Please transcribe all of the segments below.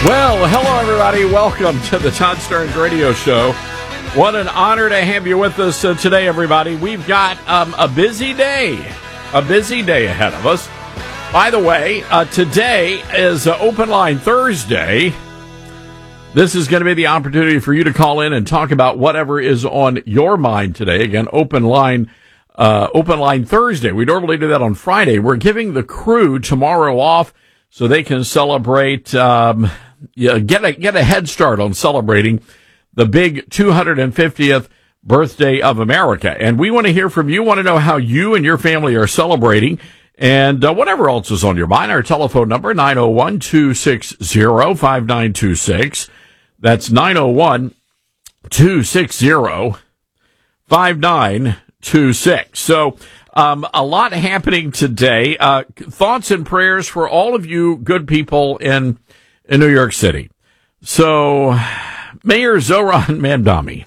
Well, hello, everybody. Welcome to the Todd Starnes Radio Show. What an honor to have you with us today, everybody. We've got a busy day ahead of us. By the way, today is Open Line Thursday. This is going to be the opportunity for you to call in and talk about whatever is on your mind today. Again, Open Line Thursday. We normally do that on Friday. We're giving the crew tomorrow off so they can celebrate, get a head start on celebrating the big 250th birthday of America. And we want to hear from you. Want to know how you and your family are celebrating, and whatever else is on your mind. Our telephone number, 901-260-5926. That's 901-260-5926. So, a lot happening today. Thoughts and prayers for all of you good people in New York City. So, Mayor Zohran Mamdani.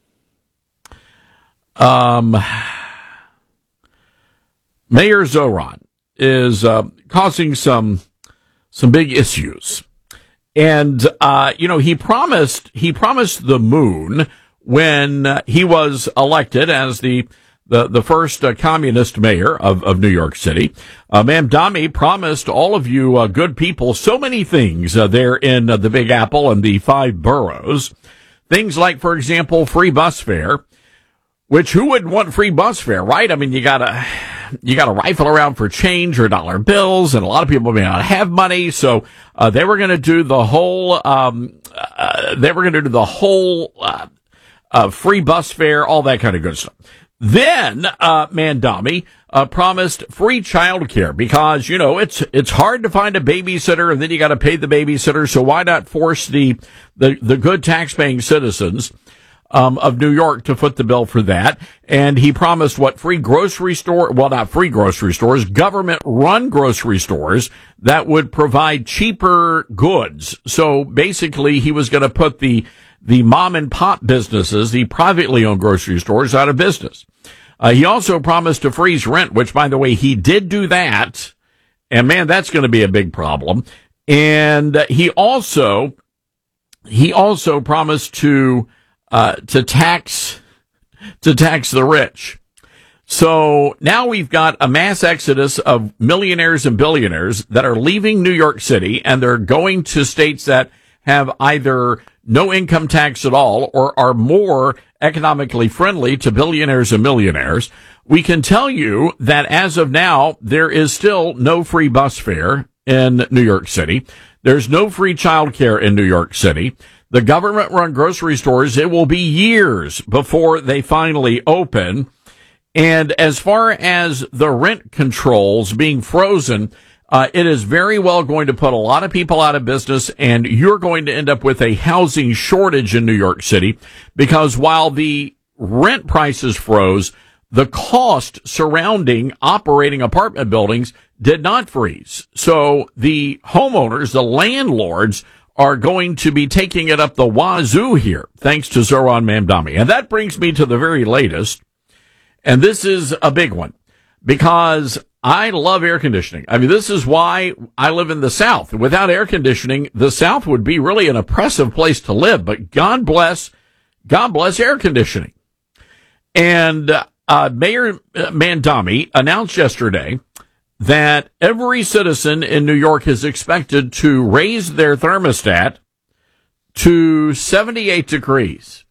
Mayor Zohran is causing some big issues. And he promised the moon when he was elected as the first communist mayor of New York City. Mamdani promised all of you good people so many things there in the Big Apple and the 5 boroughs. Things like, for example, free bus fare, which who wouldn't want free bus fare, right? I mean, you gotta rifle around for change or dollar bills, and a lot of people may not have money, so they were going to do the whole free bus fare, all that kind of good stuff. Then Mamdani promised free child care because, it's hard to find a babysitter, and then you got to pay the babysitter. So why not force the good tax-paying citizens of New York to foot the bill for that? And he promised government-run grocery stores that would provide cheaper goods. So basically, he was going to put the mom and pop businesses, the privately owned grocery stores, out of business. He also promised to freeze rent, which, by the way, he did do that. And man, that's going to be a big problem. And he also promised to tax the rich. So now we've got a mass exodus of millionaires and billionaires that are leaving New York City, and they're going to states that have either no income tax at all or are more economically friendly to billionaires and millionaires. We can tell you that as of now, there is still no free bus fare in New York City. There's no free child care in New York City. The government-run grocery stores, it will be years before they finally open. And as far as the rent controls being frozen, it is very well going to put a lot of people out of business, and you're going to end up with a housing shortage in New York City because while the rent prices froze, the cost surrounding operating apartment buildings did not freeze. So the homeowners, the landlords, are going to be taking it up the wazoo here, thanks to Zohran Mamdani. And that brings me to the very latest, and this is a big one, because I love air conditioning. I mean, this is why I live in the South. Without air conditioning, the South would be really an oppressive place to live, but God bless air conditioning. And Mayor Mamdani announced yesterday that every citizen in New York is expected to raise their thermostat to 78 degrees.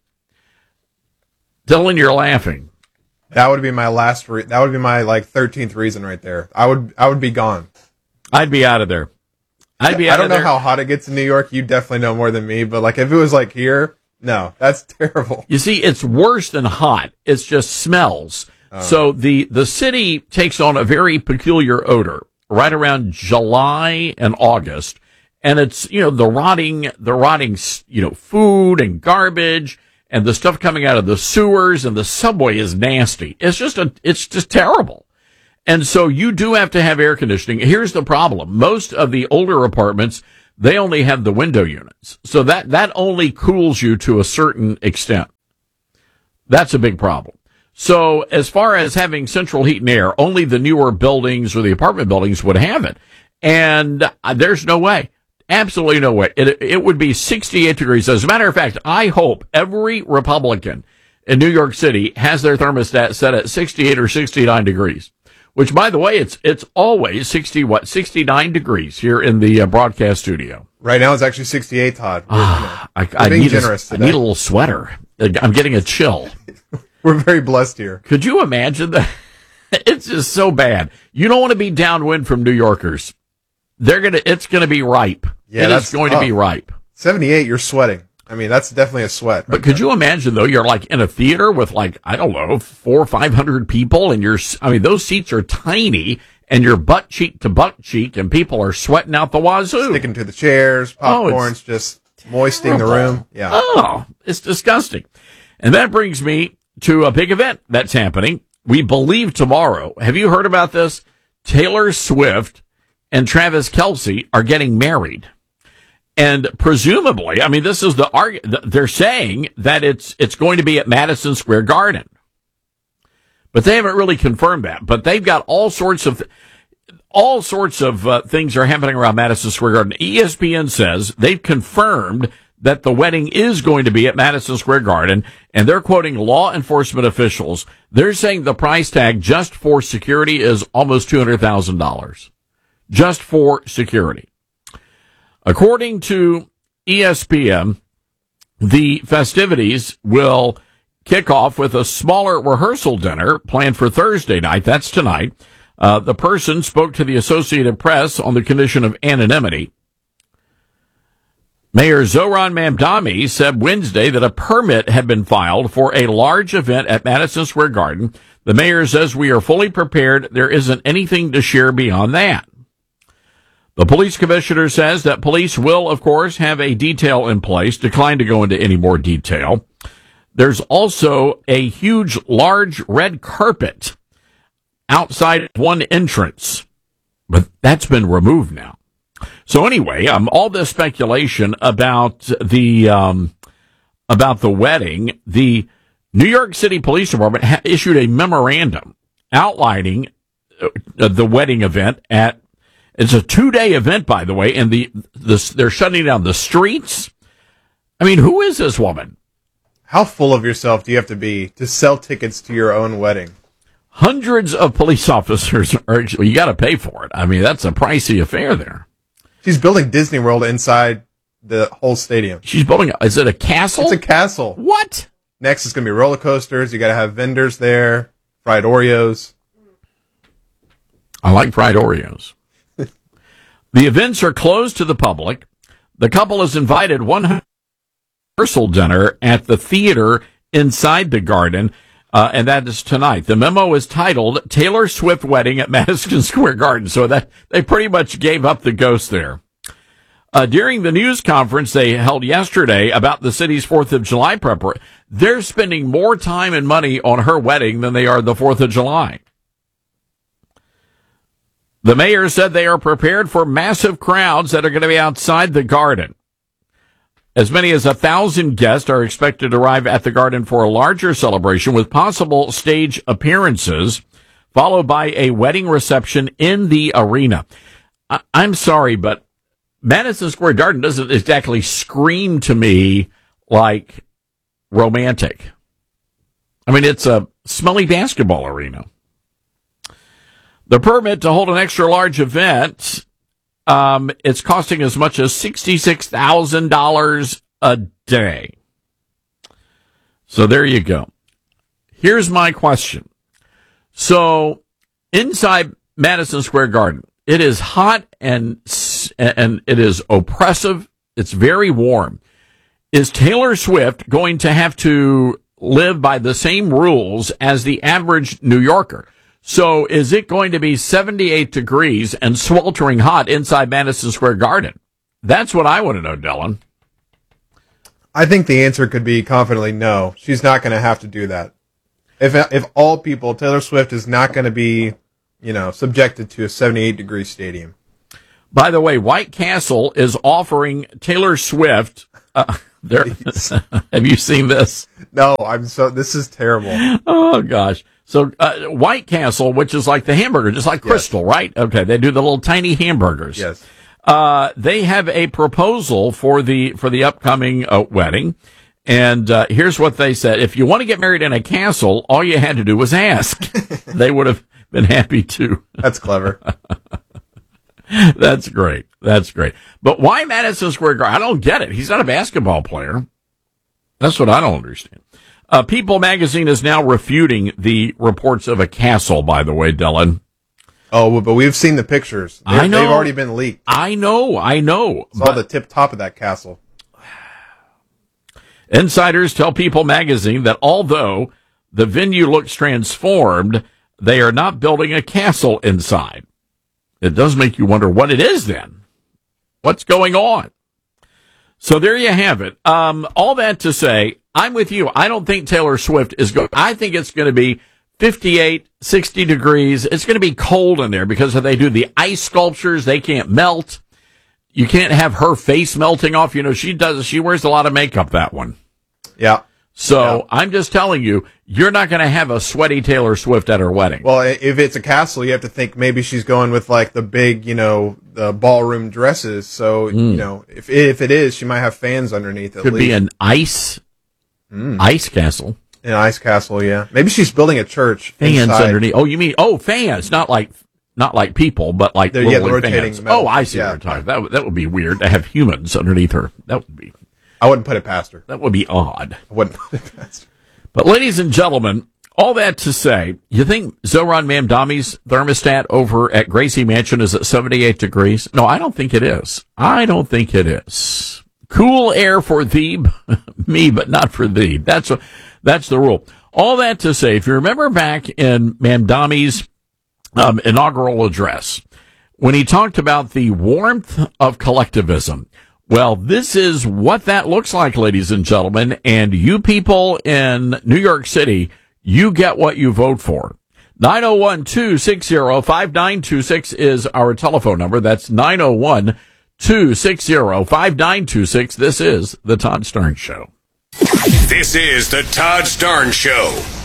Dylan, you're laughing. That would be my that would be my 13th reason right there. I would be gone. I'd be out of there. I don't know how hot it gets in New York. You definitely know more than me, but if it was here, no, that's terrible. You see, it's worse than hot. It's just smells. So the city takes on a very peculiar odor right around July and August. And it's, the rotting, food and garbage and the stuff coming out of the sewers, and the subway is nasty. It's just terrible. And so you do have to have air conditioning. Here's the problem. Most of the older apartments, they only have the window units. So that only cools you to a certain extent. That's a big problem. So as far as having central heat and air, only the newer buildings or the apartment buildings would have it. And there's no way. Absolutely no way. It would be 68 degrees. As a matter of fact, I hope every Republican in New York City has their thermostat set at 68 or 69 degrees. Which, by the way, it's always 69 degrees here in the broadcast studio. Right now it's actually 68, Todd. I need a little sweater. I'm getting a chill. We're very blessed here. Could you imagine that? It's just so bad. You don't want to be downwind from New Yorkers. It's gonna be ripe. Yeah, it's going to be ripe. 78, you're sweating. I mean, that's definitely a sweat. But could you imagine, though, you're like in a theater with like, I don't know, 400 or 500 people, and those seats are tiny, and you're butt cheek to butt cheek, and people are sweating out the wazoo. Sticking to the chairs, popcorn's just moistening the room. Yeah. Oh, it's disgusting. And that brings me to a big event that's happening. We believe tomorrow. Have you heard about this? Taylor Swift and Travis Kelce are getting married. And presumably, I mean, this is they're saying that it's going to be at Madison Square Garden. But they haven't really confirmed that. But they've got all sorts of things are happening around Madison Square Garden. ESPN says they've confirmed that the wedding is going to be at Madison Square Garden, and they're quoting law enforcement officials. They're saying the price tag just for security is almost $200,000. Just for security. According to ESPN, the festivities will kick off with a smaller rehearsal dinner planned for Thursday night. That's tonight. The person spoke to the Associated Press on the condition of anonymity. Mayor Zohran Mamdani said Wednesday that a permit had been filed for a large event at Madison Square Garden. The mayor says we are fully prepared. There isn't anything to share beyond that. The police commissioner says that police will, of course, have a detail in place, declined to go into any more detail. There's also a large red carpet outside one entrance, but that's been removed now. So anyway, all this speculation about the wedding, the New York City Police Department issued a memorandum outlining the wedding event it's a 2-day event, by the way, and they're shutting down the streets. I mean, who is this woman? How full of yourself do you have to be to sell tickets to your own wedding? Hundreds of police officers you got to pay for it. I mean, that's a pricey affair there. She's building Disney World inside the whole stadium. She's building, is it a castle? It's a castle. What? Next is going to be roller coasters. You got to have vendors there, fried Oreos. I like fried Oreos. The events are closed to the public. The couple has invited one rehearsal dinner at the theater inside the garden, and that is tonight. The memo is titled Taylor Swift Wedding at Madison Square Garden, so that they pretty much gave up the ghost there. During the news conference they held yesterday about the city's 4th of July preparation, they're spending more time and money on her wedding than they are the 4th of July. The mayor said they are prepared for massive crowds that are going to be outside the garden. As many as 1,000 guests are expected to arrive at the garden for a larger celebration with possible stage appearances, followed by a wedding reception in the arena. I'm sorry, but Madison Square Garden doesn't exactly scream to me like romantic. I mean, it's a smelly basketball arena. The permit to hold an extra large event, it's costing as much as $66,000 a day. So there you go. Here's my question. So inside Madison Square Garden, it is hot and it is oppressive. It's very warm. Is Taylor Swift going to have to live by the same rules as the average New Yorker? So is it going to be 78 degrees and sweltering hot inside Madison Square Garden? That's what I want to know, Dylan. I think the answer could be confidently no. She's not going to have to do that. If all people, Taylor Swift is not going to be, subjected to a 78-degree stadium. By the way, White Castle is offering Taylor Swift. Have you seen this? No, this is terrible. Oh gosh. So, White Castle, which is like the hamburger, just like Crystal, yes. Right? Okay. They do the little tiny hamburgers. Yes. They have a proposal for the upcoming wedding. And here's what they said. If you want to get married in a castle, all you had to do was ask. They would have been happy to. That's clever. That's great. That's great. But why Madison Square Garden? I don't get it. He's not a basketball player. That's what I don't understand. People magazine is now refuting the reports of a castle, by the way, Dylan. Oh, but we've seen the pictures. I know. They've already been leaked. I know. Saw the tip top of that castle. Insiders tell People magazine that although the venue looks transformed, they are not building a castle inside. It does make you wonder what it is then. What's going on? So there you have it. All that to say, I'm with you. I don't think Taylor Swift is going. I think it's going to be 58, 60 degrees. It's going to be cold in there because if they do the ice sculptures, they can't melt. You can't have her face melting off. You know, she wears a lot of makeup, that one. Yeah. So yeah. I'm just telling you, you're not going to have a sweaty Taylor Swift at her wedding. Well, if it's a castle, you have to think maybe she's going with like the big, the ballroom dresses. So, if it is, she might have fans underneath at Could least. be an ice castle. An ice castle, yeah. Maybe she's building a church. Fans inside. underneath. Oh, you mean, fans, not like people, but like the literally rotating fans. metal. Oh, I see what you're talking about. That would be weird to have humans underneath her. I wouldn't put it past her. That would be odd. I wouldn't put it past her. But ladies and gentlemen, all that to say, you think Zohran Mamdani's thermostat over at Gracie Mansion is at 78 degrees? No, I don't think it is. Cool air for thee, me, but not for thee. That's the rule. All that to say, if you remember back in Mamdani's inaugural address, when he talked about the warmth of collectivism, well, this is what that looks like, ladies and gentlemen. And you people in New York City, you get what you vote for. 901-260-5926 is our telephone number. That's 901-260-5926. This is The Todd Starnes Show. This is The Todd Starnes Show.